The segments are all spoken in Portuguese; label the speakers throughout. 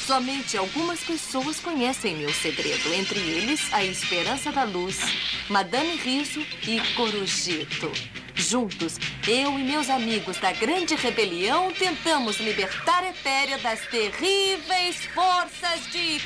Speaker 1: Somente algumas pessoas conhecem meu segredo. Entre eles, a Esperança da Luz, Madame Riso e Corujito. Juntos, eu e meus amigos da Grande Rebelião tentamos libertar Etéria das terríveis forças de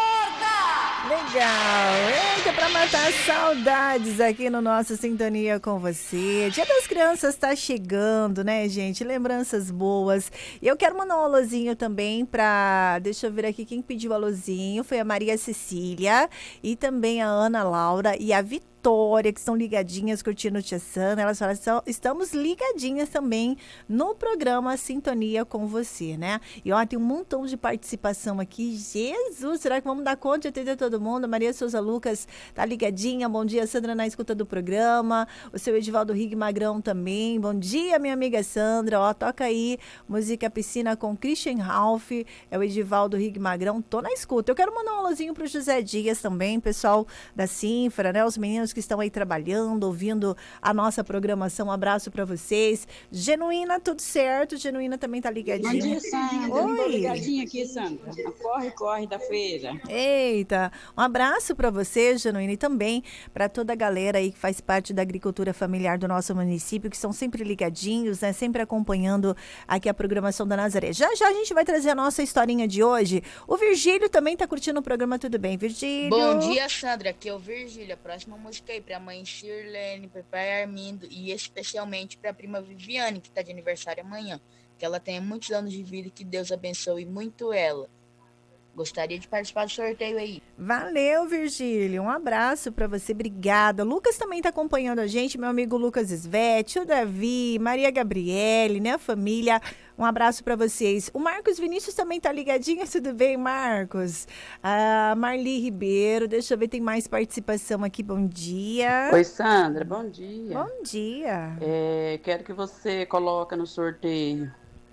Speaker 1: Horda!
Speaker 2: Legal! Eita, pra matar saudades aqui no nosso Sintonia com você. Dia das Crianças tá chegando, né, gente? Lembranças boas. E eu quero mandar um alôzinho também pra... Deixa eu ver aqui quem pediu alôzinho. Foi a Maria Cecília e também a Ana Laura e a Vitória, que estão ligadinhas, curtindo o Tia Sana. Elas falam, estamos ligadinhas também no programa Sintonia com você, né? E ó, tem um montão de participação aqui. Jesus, será que vamos dar conta de atender todo mundo? Maria Souza Lucas tá ligadinha. Bom dia, Sandra, na escuta do programa. O seu Edivaldo Rig Magrão também. Bom dia, minha amiga Sandra. Ó, toca aí música Piscina com Christian Ralph. É o Edivaldo Rig Magrão. Tô na escuta. Eu quero mandar um alôzinho pro José Dias também, pessoal da Sinfra, né? Os meninos que estão aí trabalhando, ouvindo a nossa programação. Um abraço para vocês. Genuína, tudo certo? Genuína também tá ligadinha.
Speaker 3: Bom dia, Sandra.
Speaker 2: Oi.
Speaker 3: Tô ligadinha aqui, Sandra. Corre da feira.
Speaker 2: Eita, um abraço para você, Genuína, e também para toda a galera aí que faz parte da agricultura familiar do nosso município, que são sempre ligadinhos, né? Sempre acompanhando aqui a programação da Nazaré. Já a gente vai trazer a nossa historinha de hoje. O Virgílio também tá curtindo o programa. Tudo bem, Virgílio?
Speaker 4: Bom dia, Sandra. Aqui é o Virgílio. A próxima música aí pra mãe Shirlene, para pai Armindo e especialmente pra prima Viviane, que tá de aniversário amanhã. Que ela tenha muitos anos de vida e que Deus abençoe muito ela. Gostaria de participar do sorteio aí.
Speaker 2: Valeu, Virgílio. Um abraço para você. Obrigada. O Lucas também tá acompanhando a gente, meu amigo Lucas Svete, o Davi, Maria Gabriele, né, família. Um abraço para vocês. O Marcos Vinícius também tá ligadinho. Tudo bem, Marcos? A Marli Ribeiro, deixa eu ver, tem mais participação aqui. Bom dia.
Speaker 5: Oi, Sandra, bom dia.
Speaker 2: Bom dia.
Speaker 5: Quero que você coloque no sorteio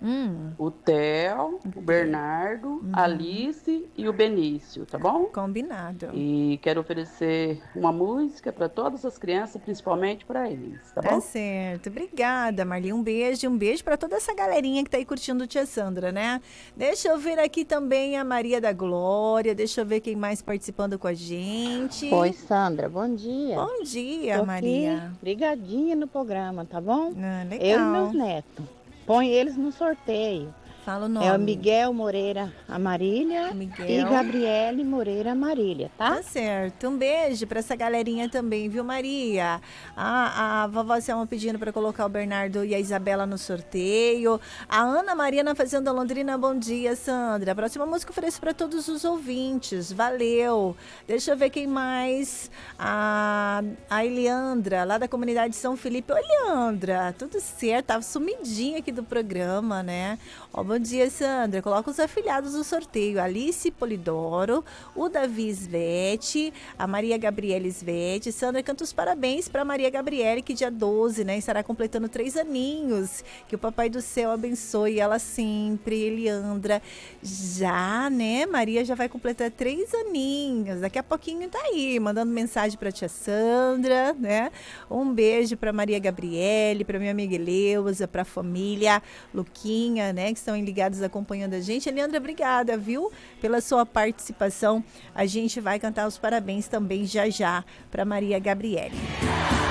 Speaker 5: o Theo, o Bernardo, a Alice e o Benício, tá bom?
Speaker 2: Combinado.
Speaker 5: E quero oferecer uma música para todas as crianças, principalmente para eles, tá bom?
Speaker 2: Tá certo. Obrigada, Marli. Um beijo para toda essa galerinha que tá aí curtindo o Tia Sandra, né? Deixa eu ver aqui também a Maria da Glória. Deixa eu ver quem mais participando com a gente.
Speaker 6: Oi, Sandra. Bom dia.
Speaker 2: Bom dia,
Speaker 6: Tô
Speaker 2: Maria.
Speaker 6: aqui, ligadinha no programa, tá bom?
Speaker 2: Legal.
Speaker 6: Eu e meus netos. Põe eles no sorteio.
Speaker 2: Fala o nome.
Speaker 6: É o Miguel Moreira Amarília e Gabriele Moreira Amarília, tá?
Speaker 2: Tá certo. Um beijo pra essa galerinha também, viu, Maria? A vovó Selma pedindo pra colocar o Bernardo e a Isabela no sorteio. A Ana Maria na Fazenda Londrina. Bom dia, Sandra. A próxima música eu ofereço pra todos os ouvintes. Valeu. Deixa eu ver quem mais. A Eliandra, lá da comunidade São Felipe. Oi, Eliandra. Tudo certo? Tava sumidinha aqui do programa, né? Ó, bom dia, Sandra. Coloca os afilhados no sorteio. Alice Polidoro, o Davi Svete, a Maria Gabriele Svete. Sandra, canta os parabéns para Maria Gabriele, que dia 12, né, estará completando 3 aninhos. Que o Papai do Céu abençoe ela sempre. Eliandra, já, né? Maria já vai completar 3 aninhos. Daqui a pouquinho tá aí, mandando mensagem para tia Sandra, né? Um beijo para Maria Gabriele, para minha amiga Eleusa, para a família Luquinha, né, que estão ligados acompanhando a gente. Leandra, obrigada, viu, pela sua participação. A gente vai cantar os parabéns também já para Maria Gabriele.